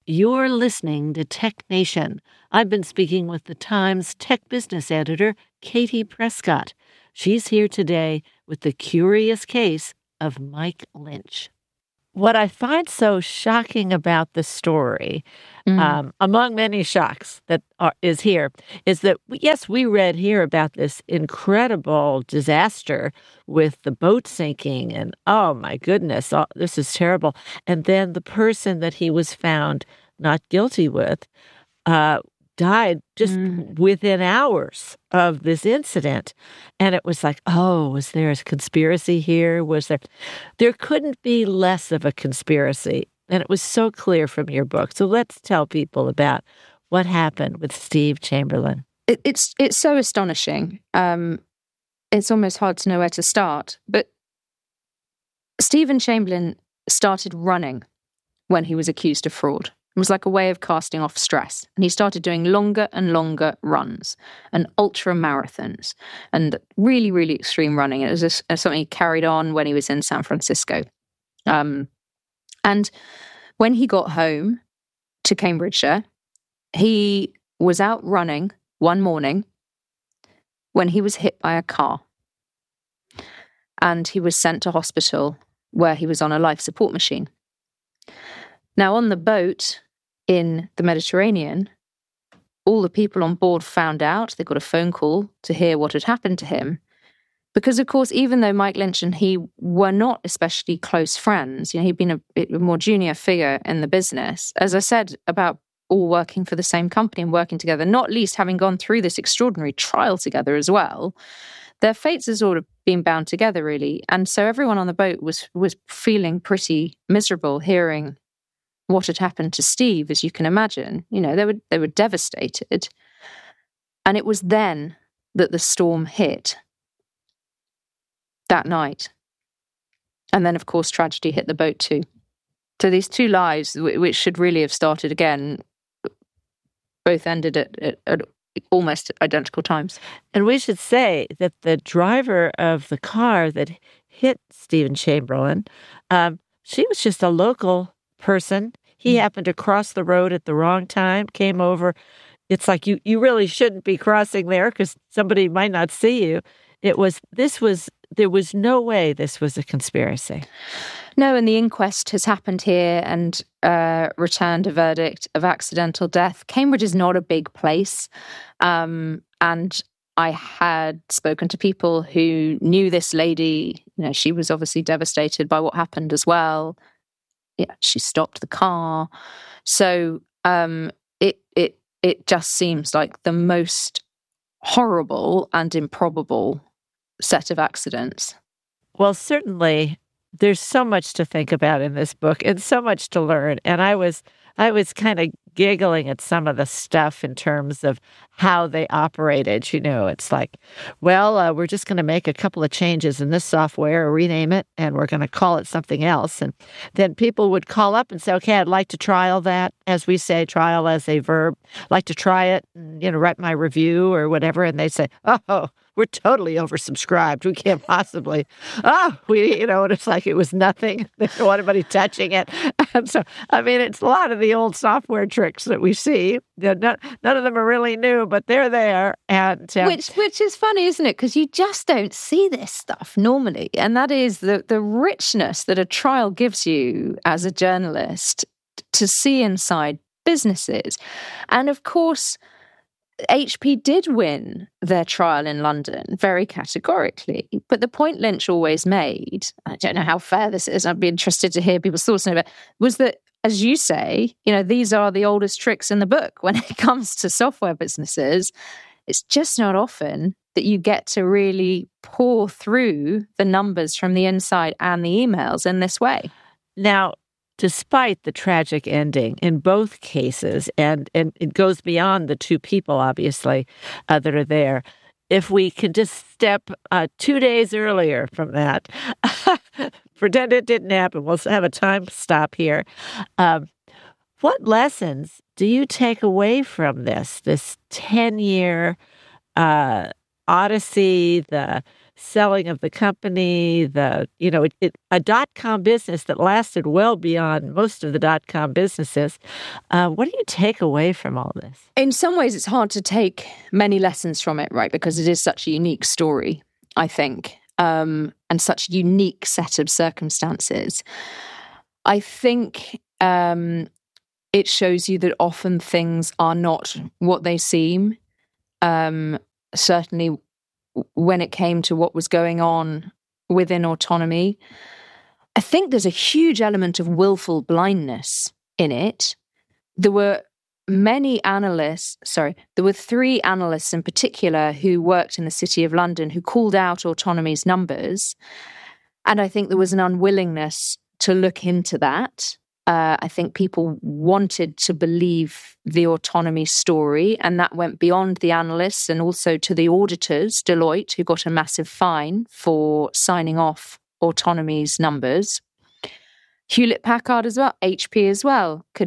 You're listening to Tech Nation. I've been speaking with the Times tech business editor, Katie Prescott. She's here today with the curious case of Mike Lynch. What I find so shocking about the story, among many shocks that is here, is that, yes, we read here about this incredible disaster with the boat sinking, and oh my goodness, this is terrible. And then the person that he was found not guilty with died just within hours of this incident. And it was like, oh, was there a conspiracy here? There couldn't be less of a conspiracy. And it was so clear from your book. So let's tell people about what happened with Steve Chamberlain. It's so astonishing. It's almost hard to know where to start. But Stephen Chamberlain started running when he was accused of fraud. It was like a way of casting off stress. And he started doing longer and longer runs and ultra marathons and really, really extreme running. It was something he carried on when he was in San Francisco. And when he got home to Cambridgeshire, he was out running one morning when he was hit by a car. And he was sent to hospital where he was on a life support machine. Now, on the boat in the Mediterranean, all the people on board found out. They got a phone call to hear what had happened to him. Because, of course, even though Mike Lynch and he were not especially close friends, he'd been a more junior figure in the business, as I said, about all working for the same company and working together, not least having gone through this extraordinary trial together as well, their fates had sort of been bound together, really. And so everyone on the boat was feeling pretty miserable hearing what had happened to Steve, as you can imagine. They were devastated. And it was then that the storm hit that night. And then, of course, tragedy hit the boat too. So these two lives, which should really have started again, both ended at almost identical times. And we should say that the driver of the car that hit Stephen Chamberlain, she was just a local person. He happened to cross the road at the wrong time, came over. It's like you really shouldn't be crossing there because somebody might not see you. There was no way this was a conspiracy. No, and the inquest has happened here and returned a verdict of accidental death. Cambridge is not a big place. And I had spoken to people who knew this lady. She was obviously devastated by what happened as well. Yeah, she stopped the car. So it just seems like the most horrible and improbable set of accidents. Well, certainly there's so much to think about in this book and so much to learn. And I was kind of giggling at some of the stuff in terms of how they operated. It's like, well, we're just going to make a couple of changes in this software, or rename it, and we're going to call it something else. And then people would call up and say, okay, I'd like to trial that. As we say, trial as a verb, like to try it and, write my review or whatever. And they say, oh, we're totally oversubscribed. We can't possibly. And it's like it was nothing. They don't want anybody touching it. And so, it's a lot of the old software tricks that we see. None of them are really new, but they're there. And which is funny, isn't it? Because you just don't see this stuff normally. And that is the richness that a trial gives you as a journalist to see inside businesses. And of course, HP did win their trial in London very categorically. But the point Lynch always made, I don't know how fair this is, I'd be interested to hear people's thoughts on it, was that, as you say, these are the oldest tricks in the book when it comes to software businesses. It's just not often that you get to really pour through the numbers from the inside and the emails in this way. Now, despite the tragic ending in both cases, and it goes beyond the two people, obviously, that are there, if we can just step 2 days earlier from that, pretend it didn't happen, we'll have a time stop here. What lessons do you take away from this 10-year odyssey, the selling of the company, a dot-com business that lasted well beyond most of the dot-com businesses. What do you take away from all this? In some ways, it's hard to take many lessons from it, right? Because it is such a unique story, I think, and such a unique set of circumstances. I think it shows you that often things are not what they seem. Certainly when it came to what was going on within autonomy, I think there's a huge element of willful blindness in it. There were three analysts in particular who worked in the City of London who called out autonomy's numbers. And I think there was an unwillingness to look into that. I think people wanted to believe the autonomy story, and that went beyond the analysts and also to the auditors, Deloitte, who got a massive fine for signing off autonomy's numbers. Hewlett-Packard as well, HP as well, could